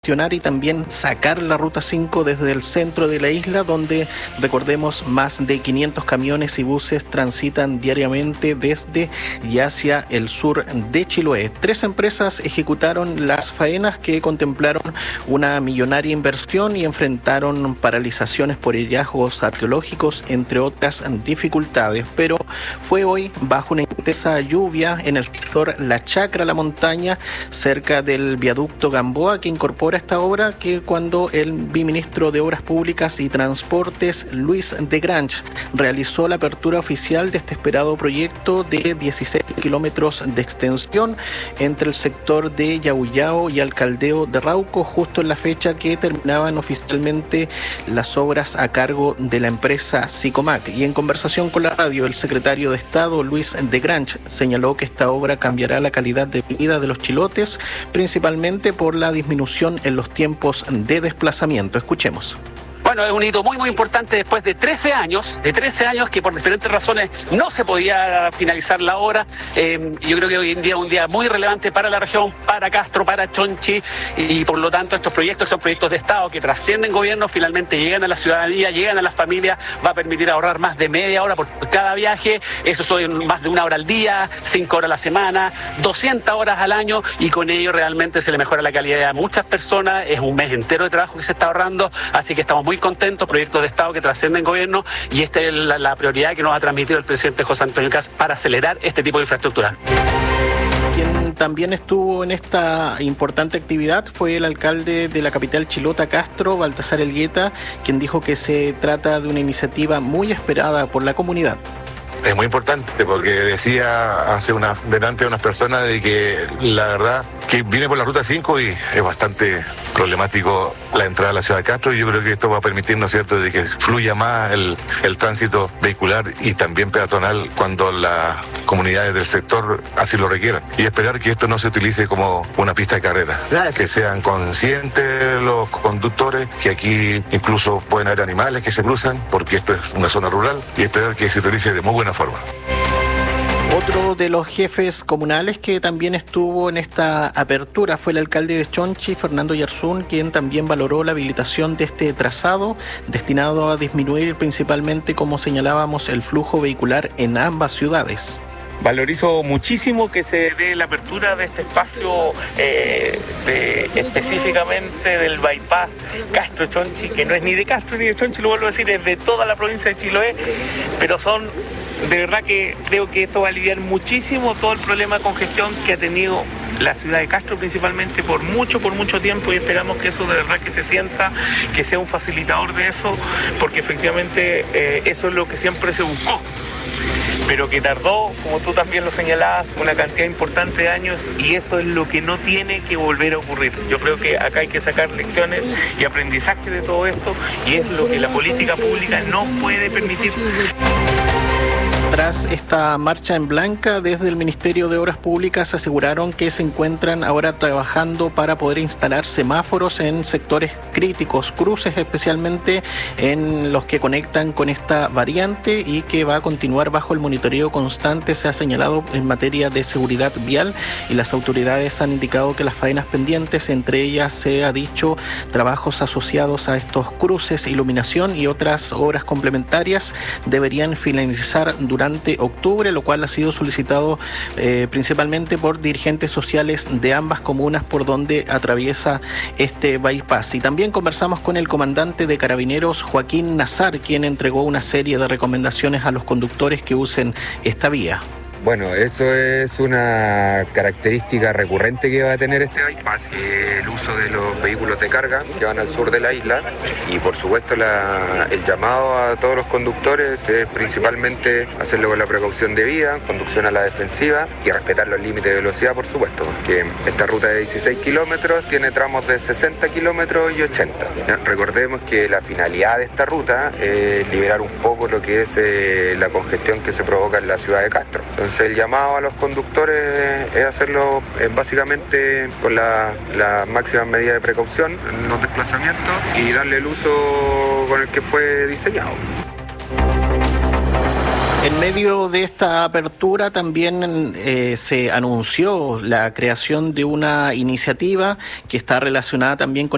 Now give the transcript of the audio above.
descongestionar y también sacar la Ruta 5 desde el centro de la isla, donde, recordemos, más de 500 camiones y buses transitan diariamente desde y hacia el sur de Chiloé. 3 empresas ejecutaron las faenas que contemplaron una millonaria inversión y enfrentaron paralizaciones por hallazgos arqueológicos, entre otras dificultades, pero fue hoy bajo una intensa lluvia en el sector La Chacra, La Montaña, cerca del viaducto Gamboa, que incorpora esta obra, que cuando el viceministro de Obras Públicas y Transportes, Luis de Grange, realizó la apertura oficial de este esperado proyecto de 16 kilómetros de extensión entre el sector de Yauyao y Alcaldeo de Rauco, justo en la fecha que terminaban oficialmente las obras a cargo de la empresa Sicomac. Y en conversación con la radio, el secretario de Estado, Luis de Grange, señaló que esta obra cambiará la calidad de vida de los chilotes, principalmente por la disminución en los tiempos de desplazamiento. Escuchemos. Bueno, es un hito muy importante después de 13 años que por diferentes razones no se podía finalizar la obra. Yo creo que hoy en día es un día muy relevante para la región, para Castro, para Chonchi, y por lo tanto estos proyectos, que son proyectos de Estado que trascienden gobiernos, finalmente llegan a la ciudadanía, llegan a las familias, va a permitir ahorrar más de media hora por cada viaje. Eso son más de 1 hora al día, 5 horas a la semana, 200 horas al año, y con ello realmente se le mejora la calidad a muchas personas. Es un mes entero de trabajo que se está ahorrando, así que estamos muy contentos, proyectos de Estado que trascienden gobierno, y esta es la prioridad que nos ha transmitido el presidente José Antonio Kast para acelerar este tipo de infraestructura. Quien también estuvo en esta importante actividad fue el alcalde de la capital chilota, Castro, Baltasar Elgueta, quien dijo que se trata de una iniciativa muy esperada por la comunidad. Es muy importante porque decía delante de unas personas de que la verdad que viene por la Ruta 5 y es bastante problemático la entrada a la ciudad de Castro, y yo creo que esto va a permitir, ¿no es cierto?, de que fluya más el tránsito vehicular y también peatonal cuando las comunidades del sector así lo requieran, y esperar que esto no se utilice como una pista de carrera. Gracias. Que sean conscientes los conductores que aquí incluso pueden haber animales que se cruzan porque esto es una zona rural, y esperar que se utilice de muy buena forma. Otro de los jefes comunales que también estuvo en esta apertura fue el alcalde de Chonchi, Fernando Yarzún, quien también valoró la habilitación de este trazado destinado a disminuir principalmente, como señalábamos, el flujo vehicular en ambas ciudades. Valorizo muchísimo que se dé la apertura de este espacio específicamente del bypass Castro-Chonchi, que no es ni de Castro ni de Chonchi, lo vuelvo a decir, es de toda la provincia de Chiloé, pero de verdad que creo que esto va a aliviar muchísimo todo el problema de congestión que ha tenido la ciudad de Castro principalmente por mucho tiempo, y esperamos que eso de verdad que se sienta, que sea un facilitador de eso, porque efectivamente eso es lo que siempre se buscó, pero que tardó, como tú también lo señalabas, una cantidad importante de años, y eso es lo que no tiene que volver a ocurrir. Yo creo que acá hay que sacar lecciones y aprendizaje de todo esto, y es lo que la política pública no puede permitir. Tras esta marcha en blanca, desde el Ministerio de Obras Públicas aseguraron que se encuentran ahora trabajando para poder instalar semáforos en sectores críticos, cruces especialmente en los que conectan con esta variante, y que va a continuar bajo el monitoreo constante, se ha señalado, en materia de seguridad vial, y las autoridades han indicado que las faenas pendientes, entre ellas se ha dicho trabajos asociados a estos cruces, iluminación y otras obras complementarias, deberían finalizar durante octubre, lo cual ha sido solicitado principalmente por dirigentes sociales de ambas comunas por donde atraviesa este bypass. Y también conversamos con el comandante de Carabineros, Joaquín Nazar, quien entregó una serie de recomendaciones a los conductores que usen esta vía. Bueno, eso es una característica recurrente que va a tener este bypass, el uso de los vehículos de carga que van al sur de la isla, y por supuesto el llamado a todos los conductores es principalmente hacerlo con la precaución debida, conducción a la defensiva y respetar los límites de velocidad, por supuesto, porque esta ruta de 16 kilómetros tiene tramos de 60 kilómetros y 80. Recordemos que la finalidad de esta ruta es liberar un poco lo que es la congestión que se provoca en la ciudad de Castro. Entonces el llamado a los conductores es hacerlo básicamente con la máxima medida de precaución en los desplazamientos y darle el uso con el que fue diseñado. En medio de esta apertura también se anunció la creación de una iniciativa que está relacionada también con